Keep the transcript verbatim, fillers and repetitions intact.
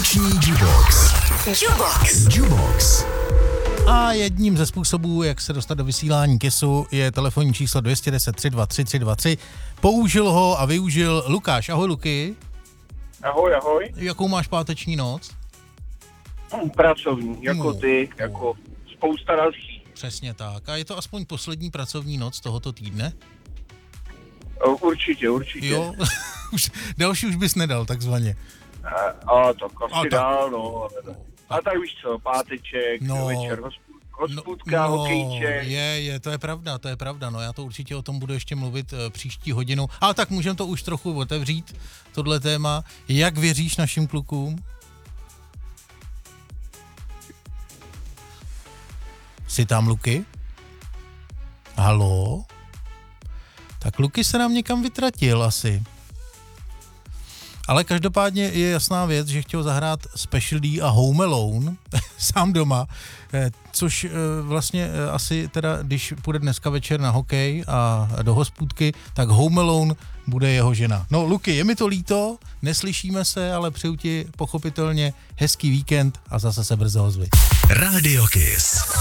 Noční Jubox. Jubox. Jubox. A jedním ze způsobů, jak se dostat do vysílání Kissu, je telefonní číslo dva jedna nula tři dva tři tři dva tři. Použil ho a využil Lukáš. Ahoj, Luky. Ahoj, ahoj. Jakou máš páteční noc? Pracovní, jako No. ty, jako spousta dalších. Přesně tak. A je to aspoň poslední pracovní noc tohoto týdne? Určitě, určitě. Jo, už, další už bys nedal, takzvaně. A, a tak asi A tak. dál, no. A tak víš co, páteček, No. no. večer, hospůd, hospůdka, no, hokejček. je, je, to je pravda, to je pravda, no já to určitě o tom budu ještě mluvit e, příští hodinu, ale tak můžeme to už trochu otevřít, tohle téma. Jak věříš našim klukům? Jsi tam, Luky? Haló? Tak Luky se nám někam vytratil asi. Ale každopádně je jasná věc, že chtěl zahrát Special D a Home Alone sám doma, což vlastně asi teda, když půjde dneska večer na hokej a do hospůdky, tak Home Alone bude jeho žena. No Luky, je mi to líto, neslyšíme se, ale přeju ti pochopitelně hezký víkend a zase se brzo ozvi. Radio Kiss.